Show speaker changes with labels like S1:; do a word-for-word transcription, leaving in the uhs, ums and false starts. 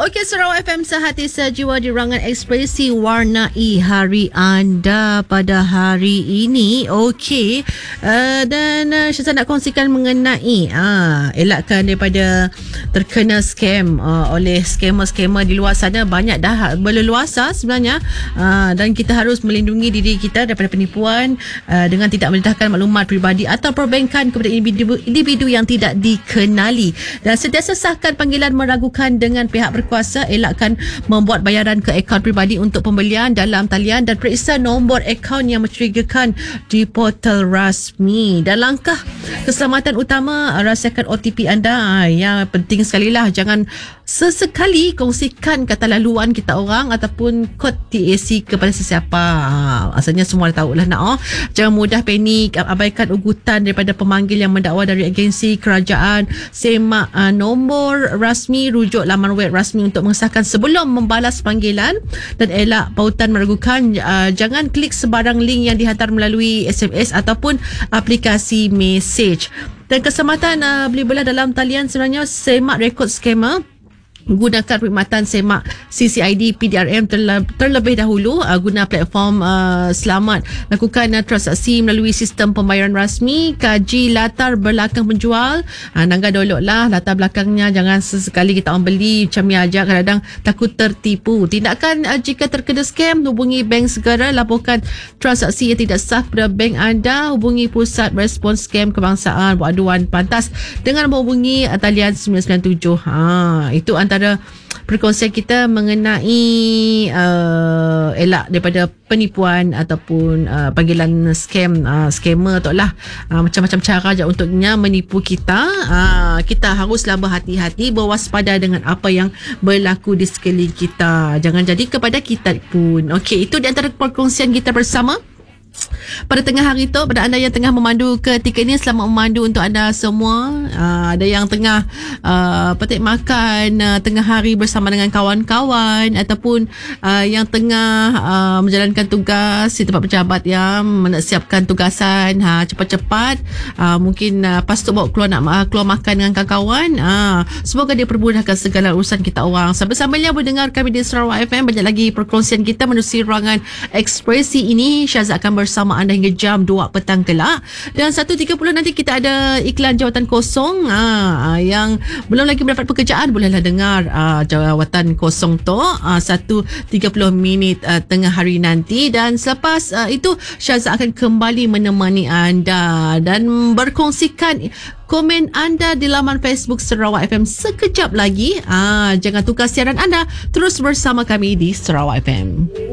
S1: Okey, Sarawak F M sehati sejiwa di ruangan ekspresi warnai hari anda pada hari ini. Okey, uh, dan uh, saya nak kongsikan mengenai uh, elakkan daripada terkena scam uh, oleh skamer-skamer di luar sana. Banyak dah berleluasa sebenarnya, uh, dan kita harus melindungi diri kita daripada penipuan uh, dengan tidak mendedahkan maklumat peribadi atau perbankan kepada individu, individu yang tidak dikenali. Dan sentiasa sahkan panggilan meragukan dengan pihak berkuasa. Elakkan membuat bayaran ke akaun peribadi untuk pembelian dalam talian dan periksa nombor akaun yang mencurigakan di portal rasmi. Dan langkah keselamatan utama, rahsiakan O T P anda. Yang penting sekali lah, jangan sesekali kongsikan kata laluan kita orang ataupun kod T A C kepada sesiapa. Asalnya semua dah tahu lah nak. Oh. Jangan mudah panik, abaikan ugutan daripada pemanggil yang mendakwa dari agensi kerajaan. Semak uh, nombor rasmi, rujuk laman web rasmi untuk mengesahkan sebelum membalas panggilan, dan elak pautan meragukan. Uh, jangan klik sebarang link yang dihantar melalui S M S ataupun aplikasi mesej. Dan keselamatan uh, beli belah dalam talian, sebenarnya semak rekod skamer. Gunakan perkhidmatan semak C C I D P D R M terle- terlebih dahulu. Uh, guna platform uh, selamat. Lakukan uh, transaksi melalui sistem pembayaran rasmi. Kaji latar belakang penjual. Uh, Nangga dolok lah latar belakangnya. Jangan sesekali kita orang beli macam ni aja. Kadang-kadang takut tertipu. Tindakan uh, jika terkena scam, hubungi bank segera. Laporkan transaksi yang tidak sah kepada bank anda. Hubungi Pusat Respons Scam Kebangsaan. Buat aduan pantas dengan menghubungi uh, talian sembilan sembilan tujuh. Ha, itu antara perkongsian kita mengenai uh, elak daripada penipuan ataupun uh, panggilan scam, uh, scammer tu lah. Uh, macam-macam cara je untuknya menipu kita. Uh, kita haruslah berhati-hati, berwaspada dengan apa yang berlaku di sekeliling kita. Jangan jadi kepada kita pun. Okey, itu di antara perkongsian kita bersama pada tengah hari tu. Pada anda yang tengah memandu ketika ini, selamat memandu untuk anda semua. Uh, ada yang tengah uh, petik makan uh, tengah hari bersama dengan kawan-kawan, ataupun uh, yang tengah uh, menjalankan tugas di tempat pejabat yang menyiapkan tugasan. Ha, cepat-cepat uh, mungkin uh, pas tu bawa keluar nak uh, keluar makan dengan kawan-kawan. Uh, semoga dia permudahkan segala urusan kita orang. Sambil-sambilnya mendengar kami di Sarawak F M, banyak lagi perkongsian kita menerusi ruangan ekspresi ini. Syazad akan bersama anda hingga jam dua petang kelak. Dan satu tiga puluh nanti kita ada iklan jawatan kosong. Ha, yang belum lagi mendapat pekerjaan, bolehlah dengar uh, jawatan kosong tu uh, satu tiga puluh minit uh, tengah hari nanti. Dan selepas uh, itu Syazad akan kembali menemani anda dan berkongsikan komen anda di laman Facebook Sarawak F M sekejap lagi. Ah, jangan tukar siaran anda, terus bersama kami di Sarawak F M.